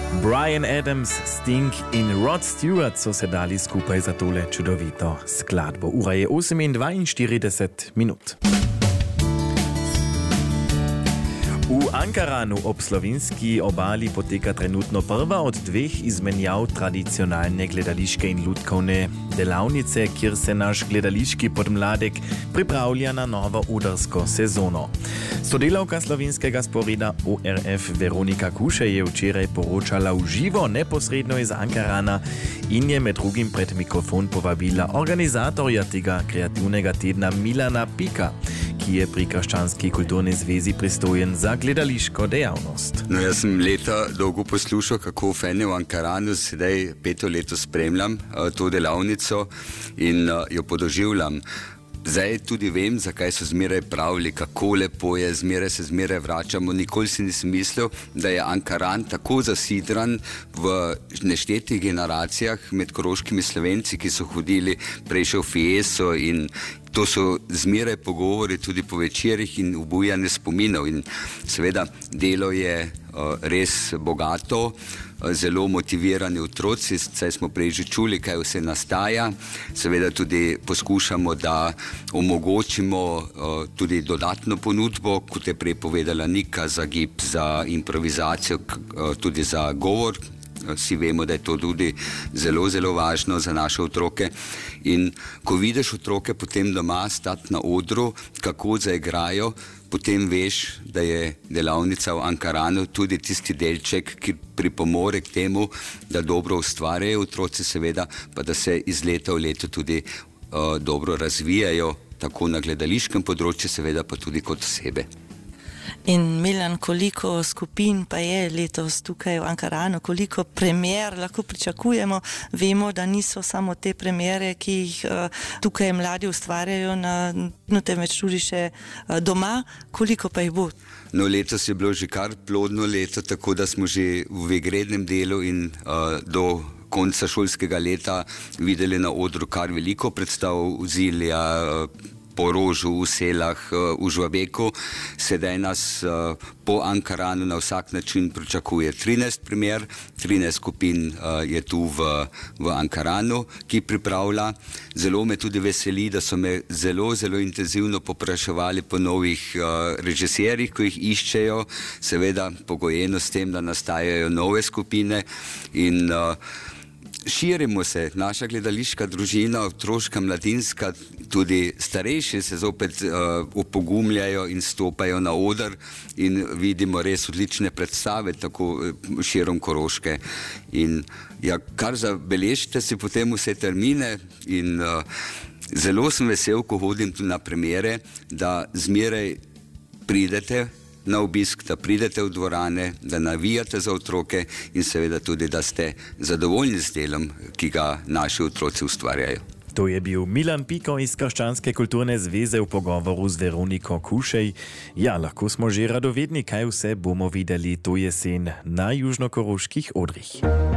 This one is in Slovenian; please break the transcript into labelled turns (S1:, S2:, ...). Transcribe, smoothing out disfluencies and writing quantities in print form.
S1: Bryan Adams, Sting in Rod Stewart so se dali skupaj za tole čudovito skladbo. Ura je 8:42 minut. V Ankaranu ob slovenski obali poteka trenutno prva od dveh izmenjav tradicionalne gledališke in lutkovne delavnice, kjer se naš gledališki podmladek pripravlja na novo udarsko sezono. Sodelavka slovenskega sporeda ORF Veronika Kušej je včeraj poročala v živo neposredno iz Ankarana in je med drugim pred mikrofon povabila organizatorja tega kreativnega tedna Milana Pika, ki je pri Krščanski kulturni zvezi pristojen za gledališko dejavnost.
S2: No, jaz sem leta dolgo poslušal, kako fajn v Ankaranu, sedaj 5. leto spremljam to delavnico in jo podoživljam. Zdaj tudi vem, zakaj so zmeraj pravili, kako lepo je, zmeraj vračamo. Nikoli si nisem mislil, da je Ankaran tako zasidran v neštetih generacijah med koroškimi Slovenci, ki so hodili prej še v Fieso, in to so zmeraj pogovori tudi po večerih in obujanje spominov. In seveda delo je res bogato, zelo motivirani otroci, saj smo prej že čuli, kaj vse nastaja. Seveda tudi poskušamo, da omogočimo tudi dodatno ponudbo, kot je prej povedala Nika, za gib, za improvizacijo, tudi za govor. Vsi vemo, da je to tudi zelo, zelo važno za naše otroke. In ko vidiš otroke potem doma stati na odru, kako zaigrajo, potem veš, da je delavnica v Ankaranu tudi tisti delček, ki pripomore k temu, da dobro ustvarjajo otroci, seveda, pa da se iz leta v leto tudi dobro razvijajo, tako na gledališkem področju, seveda pa tudi kot osebe.
S3: In Milan, koliko skupin pa je letos tukaj v Ankaranu, koliko premier lahko pričakujemo? Vemo, da niso samo te premiere, ki jih tukaj mladi ustvarjajo, temveč tudi še doma. Koliko pa jih bo?
S2: No, letos je bilo že kar plodno leto, tako da smo že v igrednem delu in do konca šolskega leta videli na odru kar veliko predstav v Zilja, po Rožu, v Selah, v Žvabeku. Sedaj nas po Ankaranu na vsak način pričakuje 13 premier, 13 skupin je tu v Ankaranu, ki pripravlja. Zelo me tudi veseli, da so me zelo, zelo intenzivno popraševali po novih režiserjih, ko jih iščejo, seveda pogojeno s tem, da nastajajo nove skupine in širimo se, naša gledališka družina, otroška, mladinska, tudi starejši se zopet opogumljajo in stopajo na oder in vidimo res odlične predstave, tako širom Koroške. In ja, kar zabeležite si potem vse termine in zelo sem vesel, ko hodim tu na premiere, da zmeraj pridete na obisk, da pridete v dvorane, da navijate za otroke in seveda tudi, da ste zadovoljni z delom, ki ga naši otroci ustvarjajo.
S1: To je bil Milan Piko iz Krščanske kulturne zveze v pogovoru z Veroniko Kušej. Ja, lahko smo že radovedni, kaj vse bomo videli to jesen na južnokoroških odrih.